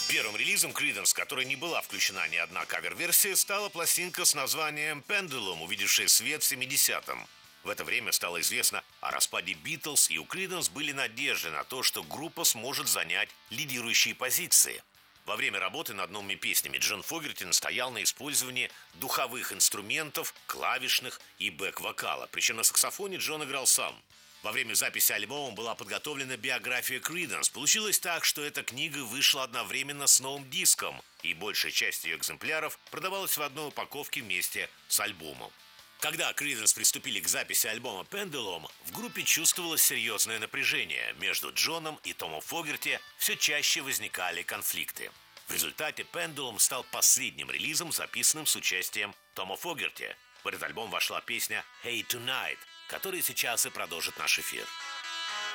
Первым релизом Creedence, которой не была включена ни одна кавер-версия, стала пластинка с названием Pendulum, увидевшая свет в 70-м. В это время стало известно о распаде Битлз, и у Creedence были надежды на то, что группа сможет занять лидирующие позиции. Во время работы над новыми песнями Джон Фогерти настоял на использовании духовых инструментов, клавишных и бэк-вокала. Причем на саксофоне Джон играл сам. Во время записи альбома была подготовлена биография Creedence. Получилось так, что эта книга вышла одновременно с новым диском, и большая часть ее экземпляров продавалась в одной упаковке вместе с альбомом. Когда Creedence приступили к записи альбома Pendulum, в группе чувствовалось серьезное напряжение. Между Джоном и Томом Фогерти все чаще возникали конфликты. В результате Pendulum стал последним релизом, записанным с участием Тома Фогерти. В этот альбом вошла песня «Hey Tonight», которая сейчас и продолжит наш эфир.